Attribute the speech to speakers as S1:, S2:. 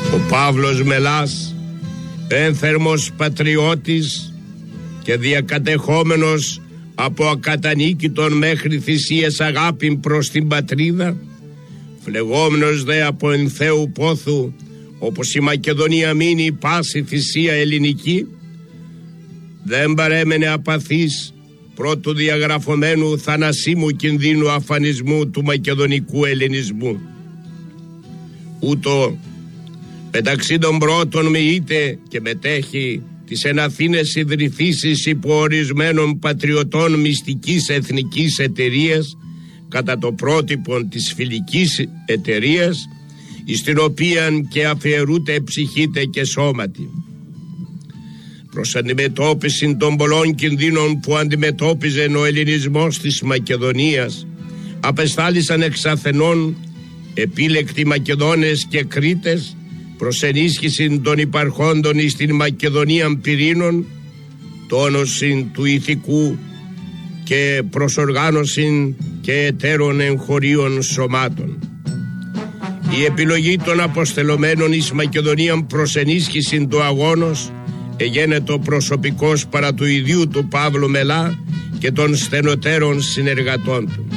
S1: Ο Παύλος Μελάς, ένθερμος πατριώτης και διακατεχόμενος από ακατανίκητον μέχρι θυσίες αγάπη προς την πατρίδα, φλεγόμενος δε από ενθέου πόθου, όπως η Μακεδονία μείνει πάση θυσία ελληνική, δεν παρέμενε απαθής πρώτου διαγραφωμένου θανασίμου κινδύνου αφανισμού του μακεδονικού ελληνισμού. Ούτω μεταξύ των πρώτων μοιείται και μετέχει τις εν Αθήνες ιδρυθήσεις υπό ορισμένων πατριωτών μυστικής εθνικής εταιρείας κατά το πρότυπο της φιλικής εταιρείας, εις την οποία και αφιερούται ψυχήτε και σώματι. Προς αντιμετώπιση των πολλών κινδύνων που αντιμετώπιζε ο ελληνισμός της Μακεδονίας, απεστάλησαν εξ Αθενών επίλεκτοι Μακεδόνες και Κρήτες προς ενίσχυση των υπαρχόντων εις την Μακεδονία πυρήνων, τόνωση του ηθικού και προσοργάνωση και εταίρων εγχωρίων σωμάτων. Η επιλογή των αποστελωμένων εις Μακεδονία προς ενίσχυση του αγώνος εγένετο προσωπικός παρά του ιδίου του Παύλου Μελά και των στενοτέρων συνεργατών του.